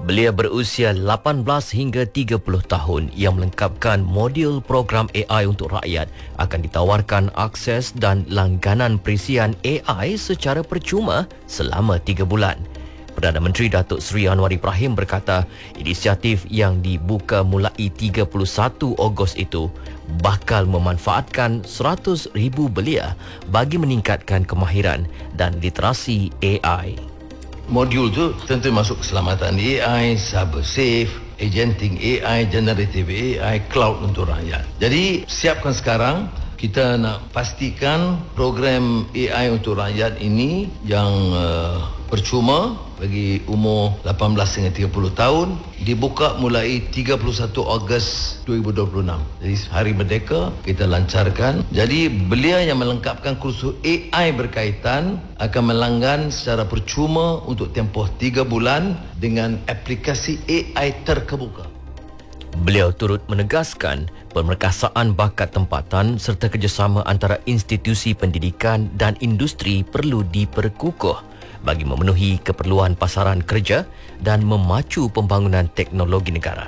Belia berusia 18 hingga 30 tahun yang melengkapkan modul program AI untuk rakyat akan ditawarkan akses dan langganan perisian AI secara percuma selama 3 bulan. Perdana Menteri Datuk Seri Anwar Ibrahim berkata, inisiatif yang dibuka mulai 31 Ogos itu bakal memanfaatkan 100,000 belia bagi meningkatkan kemahiran dan literasi AI. Modul tu tentu masuk keselamatan AI, cyber safe, agenting AI, generative AI, cloud untuk rakyat. Jadi siapkan sekarang, kita nak pastikan program AI untuk rakyat ini yang percuma bagi umur 18 hingga 30 tahun dibuka mulai 31 Ogos 2026. Jadi Hari Merdeka kita lancarkan. Jadi belia yang melengkapkan kursus AI berkaitan akan melanggan secara percuma untuk tempoh 3 bulan dengan aplikasi AI terkemuka. Beliau turut menegaskan pemerkasaan bakat tempatan serta kerjasama antara institusi pendidikan dan industri perlu diperkukuh bagi memenuhi keperluan pasaran kerja dan memacu pembangunan teknologi negara.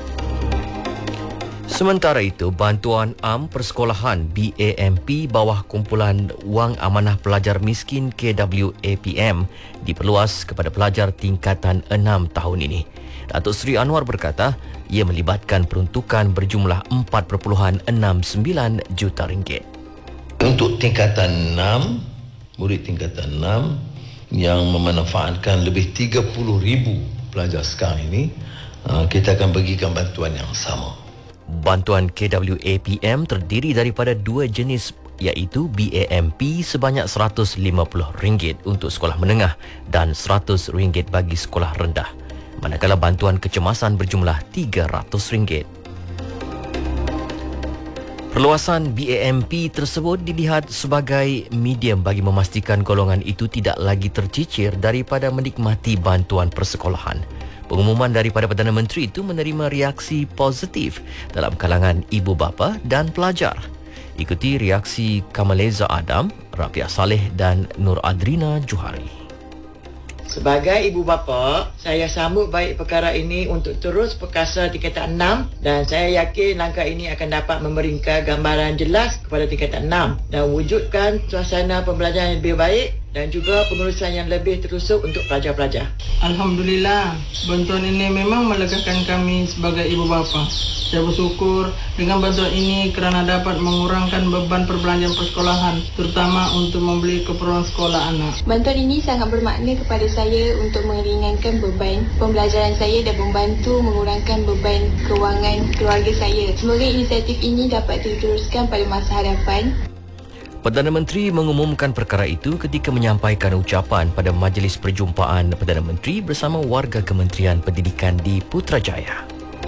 Sementara itu, Bantuan Am Persekolahan BAMP bawah Kumpulan Wang Amanah Pelajar Miskin KWAPM diperluas kepada pelajar tingkatan 6 tahun ini. Datuk Seri Anwar berkata, ia melibatkan peruntukan berjumlah 4.69 juta ringgit. Untuk tingkatan 6, murid tingkatan 6 yang memanfaatkan lebih 30,000 pelajar sekarang ini, kita akan bagikan bantuan yang sama. Bantuan KWAPM terdiri daripada 2 jenis iaitu BAMP sebanyak RM150 untuk sekolah menengah dan RM100 bagi sekolah rendah. Manakala bantuan kecemasan berjumlah RM300. Perluasan BAMP tersebut dilihat sebagai medium bagi memastikan golongan itu tidak lagi tercicir daripada menikmati bantuan persekolahan. Pengumuman daripada Perdana Menteri itu menerima reaksi positif dalam kalangan ibu bapa dan pelajar. Ikuti reaksi Kamaleza Adam, Rafiah Saleh dan Nur Adrina Johari. Sebagai ibu bapa, saya sambut baik perkara ini untuk terus perkasa tingkatan 6 dan saya yakin langkah ini akan dapat memberikan gambaran jelas kepada tingkatan 6 dan wujudkan suasana pembelajaran yang lebih baik dan juga pengurusan yang lebih terusuk untuk pelajar-pelajar. Alhamdulillah, bantuan ini memang melegakan kami sebagai ibu bapa. Saya bersyukur dengan bantuan ini kerana dapat mengurangkan beban perbelanjaan persekolahan, terutama untuk membeli keperluan sekolah anak. Bantuan ini sangat bermakna kepada saya untuk meringankan beban pembelajaran saya dan membantu mengurangkan beban kewangan keluarga saya. Semoga inisiatif ini dapat diteruskan pada masa hadapan. Perdana Menteri mengumumkan perkara itu ketika menyampaikan ucapan pada Majlis Perjumpaan Perdana Menteri bersama warga Kementerian Pendidikan di Putrajaya.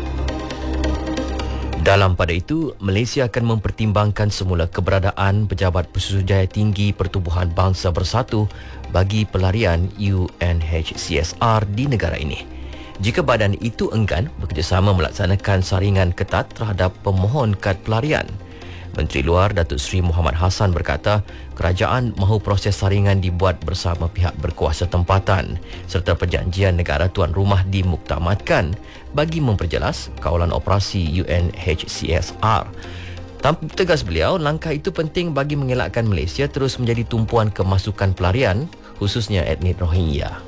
Dalam pada itu, Malaysia akan mempertimbangkan semula keberadaan Pejabat Pesuruhjaya Tinggi Pertubuhan Bangsa Bersatu bagi pelarian UNHCSR di negara ini. Jika badan itu enggan bekerjasama melaksanakan saringan ketat terhadap pemohon kad pelarian. Menteri Luar Datuk Seri Muhammad Hassan berkata, kerajaan mahu proses saringan dibuat bersama pihak berkuasa tempatan serta perjanjian negara tuan rumah dimuktamadkan bagi memperjelas kawalan operasi UNHCSR. Tegas beliau, langkah itu penting bagi mengelakkan Malaysia terus menjadi tumpuan kemasukan pelarian, khususnya etnik Rohingya.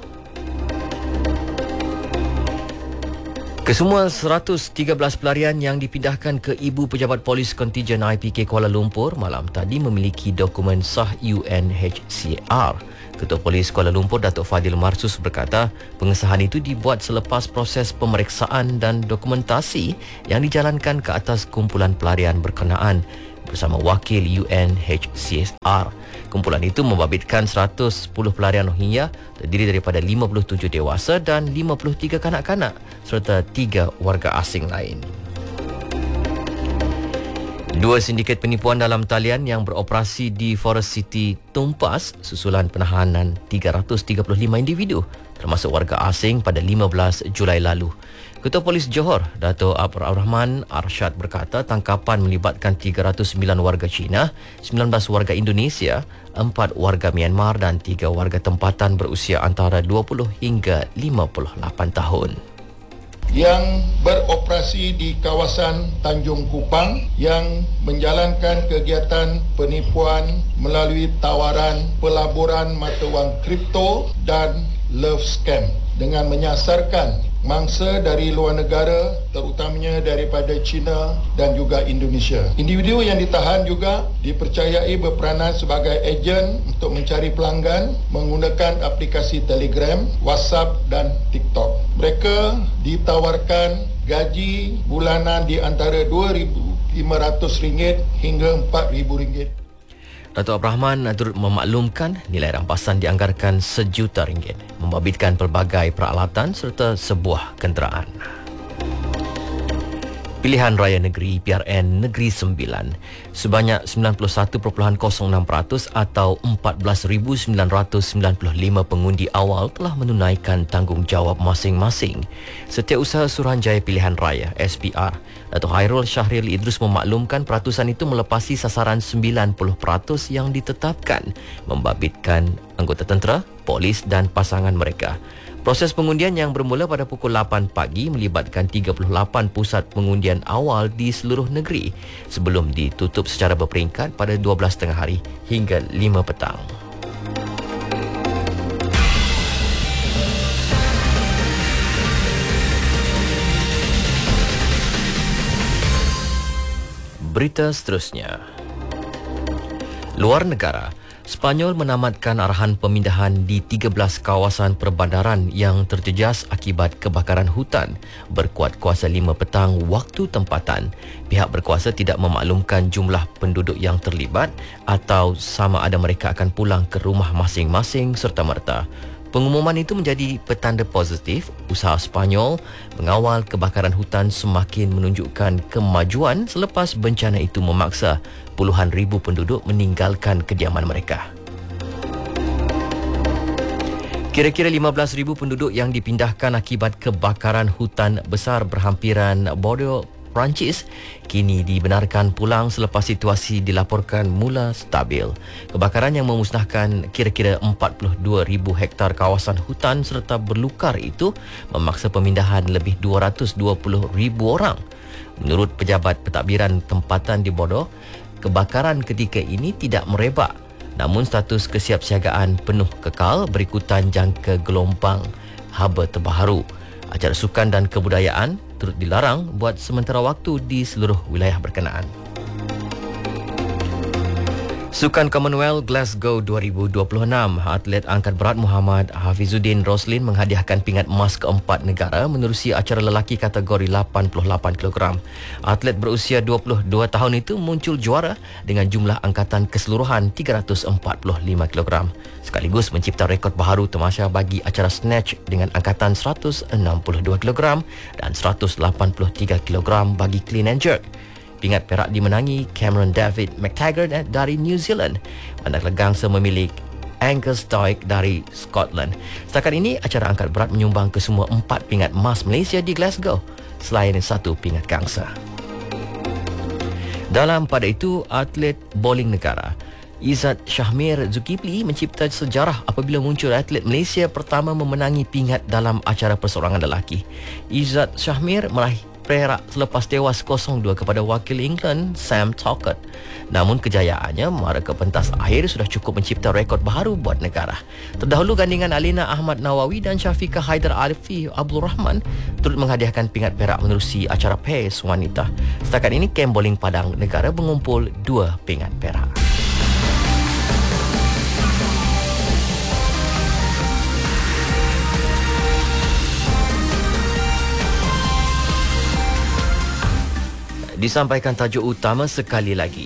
Kesemua 113 pelarian yang dipindahkan ke Ibu Pejabat Polis Kontijen IPK Kuala Lumpur malam tadi memiliki dokumen sah UNHCR. Ketua Polis Kuala Lumpur Datuk Fadil Marsus berkata, pengesahan itu dibuat selepas proses pemeriksaan dan dokumentasi yang dijalankan ke atas kumpulan pelarian berkenaan bersama wakil UNHCR. Kumpulan itu membabitkan 110 pelarian Rohingya terdiri daripada 57 dewasa dan 53 kanak-kanak serta 3 warga asing lain. 2 sindiket penipuan dalam talian yang beroperasi di Forest City tumpas susulan penahanan 335 individu termasuk warga asing pada 15 Julai lalu. Ketua Polis Johor, Dato' Abdul Rahman Arsyad berkata tangkapan melibatkan 309 warga Cina, 19 warga Indonesia, 4 warga Myanmar dan 3 warga tempatan berusia antara 20 hingga 58 tahun. yang beroperasi di kawasan Tanjung Kupang yang menjalankan kegiatan penipuan melalui tawaran pelaburan mata wang kripto dan love scam dengan menyasarkan mangsa dari luar negara, terutamanya daripada China dan juga Indonesia. Individu yang ditahan juga dipercayai berperanan sebagai ejen untuk mencari pelanggan menggunakan aplikasi Telegram, WhatsApp dan TikTok. Mereka ditawarkan gaji bulanan di antara RM2,500 hingga RM4,000. Datuk Abdul Rahman turut memaklumkan nilai rampasan dianggarkan RM1 juta, membabitkan pelbagai peralatan serta sebuah kenderaan. Pilihan Raya Negeri PRN Negeri Sembilan, sebanyak 91.06% atau 14,995 pengundi awal telah menunaikan tanggungjawab masing-masing. Setiausaha Suruhanjaya Pilihan Raya SPR, Datuk Hairul Syahril Idrus memaklumkan peratusan itu melepasi sasaran 90% yang ditetapkan, membabitkan anggota tentera, polis dan pasangan mereka. Proses pengundian yang bermula pada pukul 8 pagi melibatkan 38 pusat pengundian awal di seluruh negeri sebelum ditutup secara berperingkat pada 12 tengah hari hingga 5 petang. Berita seterusnya. Luar negara, Sepanyol menamatkan arahan pemindahan di 13 kawasan perbandaran yang terjejas akibat kebakaran hutan berkuat kuasa 5 petang waktu tempatan. Pihak berkuasa tidak memaklumkan jumlah penduduk yang terlibat atau sama ada mereka akan pulang ke rumah masing-masing serta-merta. Pengumuman itu menjadi petanda positif usaha Sepanyol mengawal kebakaran hutan semakin menunjukkan kemajuan selepas bencana itu memaksa puluhan ribu penduduk meninggalkan kediaman mereka. Kira-kira 15,000 penduduk yang dipindahkan akibat kebakaran hutan besar berhampiran Bordeaux, Perancis kini dibenarkan pulang selepas situasi dilaporkan mula stabil. Kebakaran yang memusnahkan kira-kira 42,000 hektar kawasan hutan serta berlukar itu memaksa pemindahan lebih 220,000 orang. Menurut pejabat pentadbiran tempatan di Bordeaux, kebakaran ketika ini tidak merebak, namun status kesiapsiagaan penuh kekal berikutan jangka gelombang haba terbaru. Acara sukan dan kebudayaan turut dilarang buat sementara waktu di seluruh wilayah berkenaan. Sukan Commonwealth Glasgow 2026, atlet angkat berat Muhammad Hafizuddin Roslin menghadiahkan pingat emas keempat negara menerusi acara lelaki kategori 88 kg. Atlet berusia 22 tahun itu muncul juara dengan jumlah angkatan keseluruhan 345 kg. Sekaligus mencipta rekod baharu tamasya bagi acara snatch dengan angkatan 162 kg dan 183 kg bagi clean and jerk. Pingat perak dimenangi Cameron David McTaggart dari New Zealand, manakala gangsa memilik Angus Doig dari Scotland. Setakat ini, acara angkat berat menyumbang kesemua 4 pingat emas Malaysia di Glasgow, selain 1 pingat gangsa. Dalam pada itu, atlet bowling negara Izzat Syahmir Zulkifli mencipta sejarah apabila muncul atlet Malaysia pertama memenangi pingat dalam acara perseorangan lelaki. Izzat Syahmir meraih perak selepas tewas 0-2 kepada wakil England Sam Talcott. Namun kejayaannya mara ke pentas akhir sudah cukup mencipta rekod baharu buat negara. Terdahulu gandingan Alina Ahmad Nawawi dan Syafiqah Haidar Alfi Abdul Rahman turut menghadiahkan pingat perak menerusi acara PACE wanita. Setakat ini kem bowling Padang negara mengumpul 2 pingat perak. Disampaikan tajuk utama sekali lagi.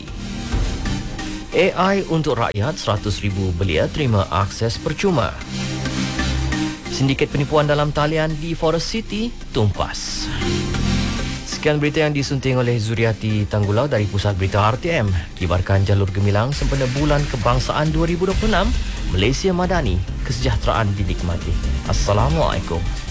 AI untuk rakyat, 100,000 belia terima akses percuma. Sindiket penipuan dalam talian di Forest City tumpas. Sekian berita yang disunting oleh Zuriati Tanggulau dari Pusat Berita RTM. Kibarkan jalur gemilang sempena Bulan Kebangsaan 2026. Malaysia Madani, kesejahteraan dinikmati. Assalamualaikum.